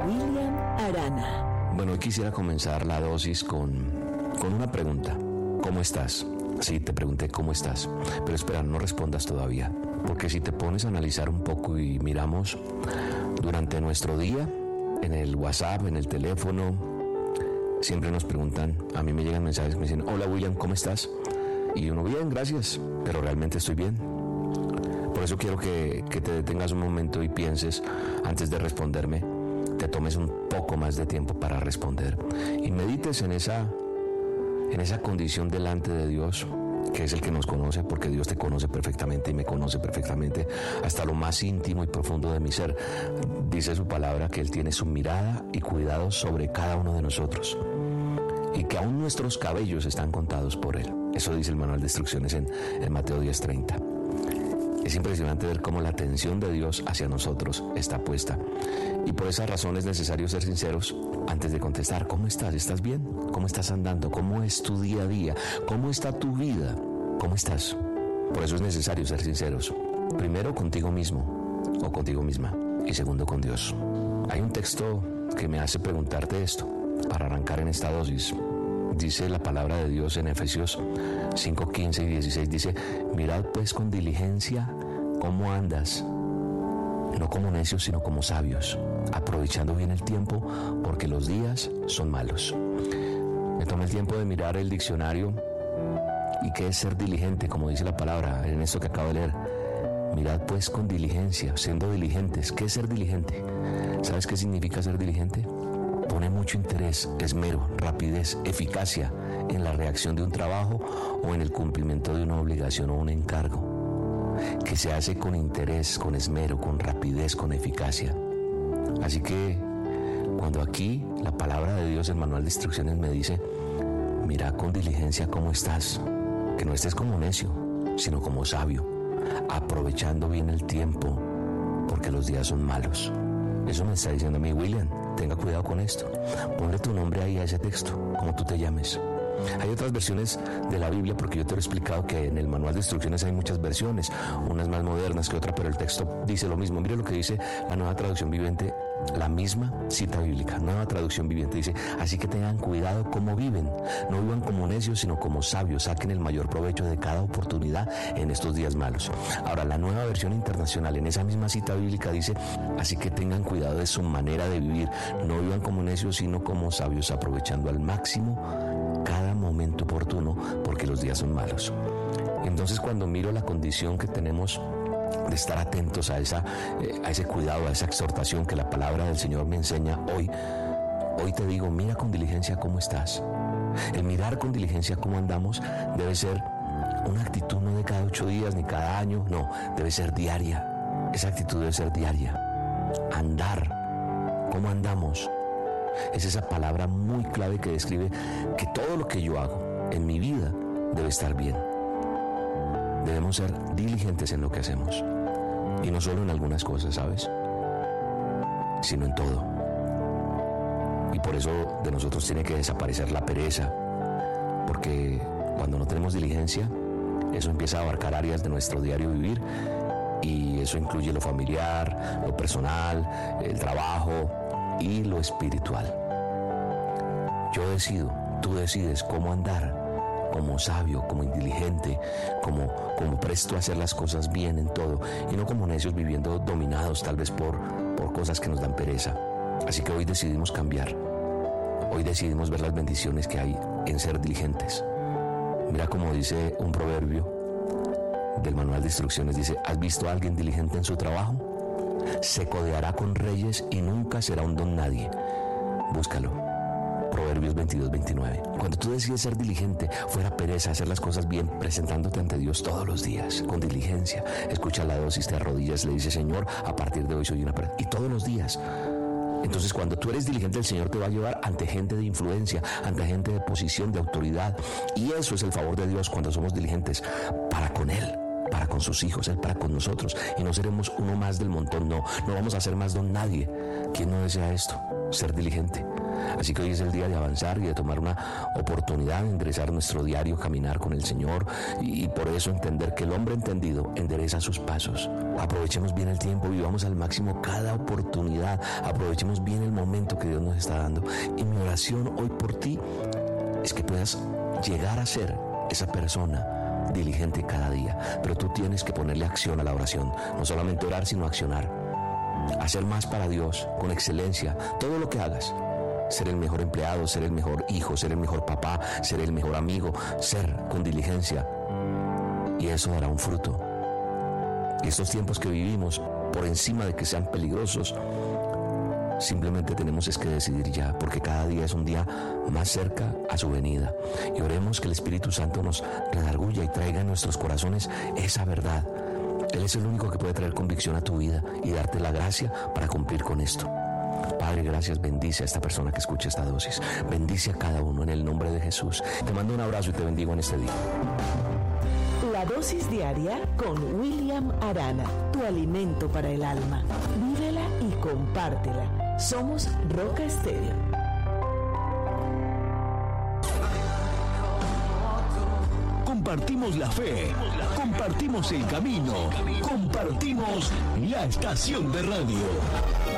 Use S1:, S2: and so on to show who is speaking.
S1: William Arana.
S2: Bueno, hoy quisiera comenzar la dosis con una pregunta. ¿Cómo estás? Sí, te pregunté cómo estás, pero espera, no respondas todavía, porque si te pones a analizar un poco y miramos durante nuestro día, en el WhatsApp, en el teléfono, siempre nos preguntan, a mí me llegan mensajes que me dicen, hola William, ¿cómo estás? Y uno, bien, gracias, pero realmente estoy bien. Por eso quiero que te detengas un momento y pienses, antes de responderme, te tomes un poco más de tiempo para responder y medites en esa condición delante de Dios, que es el que nos conoce, porque Dios te conoce perfectamente y me conoce perfectamente hasta lo más íntimo y profundo de mi ser. Dice su palabra que Él tiene su mirada y cuidado sobre cada uno de nosotros y que aún nuestros cabellos están contados por Él. Eso dice el manual de instrucciones en Mateo 10:30. Es impresionante ver cómo la atención de Dios hacia nosotros está puesta. Y por esa razón es necesario ser sinceros antes de contestar. ¿Cómo estás? ¿Estás bien? ¿Cómo estás andando? ¿Cómo es tu día a día? ¿Cómo está tu vida? ¿Cómo estás? Por eso es necesario ser sinceros. Primero contigo mismo o contigo misma. Y segundo con Dios. Hay un texto que me hace preguntarte esto para arrancar en esta dosis. Dice la palabra de Dios en Efesios 5:15 y 16. Dice, mirad pues con diligencia cómo andas, no como necios, sino como sabios, aprovechando bien el tiempo, porque los días son malos. Me tomé el tiempo de mirar el diccionario y qué es ser diligente, como dice la palabra en esto que acabo de leer. Mirad pues con diligencia, siendo diligentes. ¿Qué es ser diligente? ¿Sabes qué significa ser diligente? Pone mucho interés, esmero, rapidez, eficacia en la reacción de un trabajo o en el cumplimiento de una obligación o un encargo, que se hace con interés, con esmero, con rapidez, con eficacia. Así que cuando aquí la palabra de Dios, el manual de instrucciones me dice, mira con diligencia cómo estás, que no estés como necio, sino como sabio, aprovechando bien el tiempo, porque los días son malos. Eso me está diciendo a mí, William, tenga cuidado con esto. Ponle tu nombre ahí a ese texto, como tú te llames. Hay otras versiones de la Biblia, porque yo te he explicado que en el manual de instrucciones hay muchas versiones, unas más modernas que otras, pero el texto dice lo mismo. Mire lo que dice la Nueva Traducción Viviente, la misma cita bíblica, Nueva Traducción Viviente, dice, así que tengan cuidado cómo viven, no vivan como necios, sino como sabios, saquen el mayor provecho de cada oportunidad en estos días malos. Ahora, la Nueva Versión Internacional, en esa misma cita bíblica dice, así que tengan cuidado de su manera de vivir, no vivan como necios, sino como sabios, aprovechando al máximo cada momento oportuno, porque los días son malos. Entonces, cuando miro la condición que tenemos de estar atentos a ese cuidado, a esa exhortación que la palabra del Señor me enseña hoy te digo, mira con diligencia cómo estás. El mirar con diligencia cómo andamos debe ser una actitud no de cada 8 días ni cada año, no, debe ser diaria. Esa actitud debe ser diaria. Andar, cómo andamos. Es esa palabra muy clave que describe que todo lo que yo hago en mi vida debe estar bien. Debemos ser diligentes en lo que hacemos. Y no solo en algunas cosas, ¿sabes? Sino en todo. Y por eso de nosotros tiene que desaparecer la pereza. Porque cuando no tenemos diligencia, eso empieza a abarcar áreas de nuestro diario vivir. Y eso incluye lo familiar, lo personal, el trabajo y lo espiritual. Yo decido, tú decides cómo andar. Como sabio, como inteligente, como presto a hacer las cosas bien en todo, y no como necios viviendo dominados tal vez por cosas que nos dan pereza. Así que hoy decidimos cambiar. Hoy decidimos ver las bendiciones que hay en ser diligentes. Mira como dice un proverbio del manual de instrucciones, dice, ¿has visto a alguien diligente en su trabajo? Se codeará con reyes y nunca será un don nadie. Búscalo. Proverbios 22-29. Cuando tú decides ser diligente, fuera pereza, hacer las cosas bien, presentándote ante Dios todos los días, con diligencia, escucha la dosis, te arrodillas, le dices, Señor, a partir de hoy soy una persona, y todos los días. Entonces, cuando tú eres diligente, el Señor te va a llevar ante gente de influencia, ante gente de posición, de autoridad, y eso es el favor de Dios cuando somos diligentes para con Él, para con sus hijos, Él para con nosotros, y no seremos uno más del montón, no vamos a ser más don nadie. ¿Quién no desea esto? Ser diligente. Así que hoy es el día de avanzar y de tomar una oportunidad de enderezar nuestro diario caminar con el Señor, y por eso entender que el hombre entendido endereza sus pasos. Aprovechemos bien el tiempo, vivamos al máximo cada oportunidad, aprovechemos bien el momento que Dios nos está dando. Y mi oración hoy por ti es que puedas llegar a ser esa persona diligente cada día, pero tú tienes que ponerle acción a la oración, no solamente orar, sino accionar, hacer más para Dios con excelencia, todo lo que hagas. Ser el mejor empleado, ser el mejor hijo, ser el mejor papá, ser el mejor amigo, ser con diligencia. Y eso dará un fruto. Y estos tiempos que vivimos, por encima de que sean peligrosos, simplemente tenemos es que decidir ya, porque cada día es un día más cerca a su venida. Y oremos que el Espíritu Santo nos redarguya y traiga en nuestros corazones esa verdad. Él es el único que puede traer convicción a tu vida y darte la gracia para cumplir con esto. Padre, gracias, bendice a esta persona que escucha esta dosis. Bendice a cada uno en el nombre de Jesús. Te mando un abrazo y te bendigo en este día.
S1: La dosis diaria con William Arana, tu alimento para el alma. Vívela y compártela. Somos Roca Estéreo.
S3: Compartimos la fe, compartimos el camino, compartimos la estación de radio.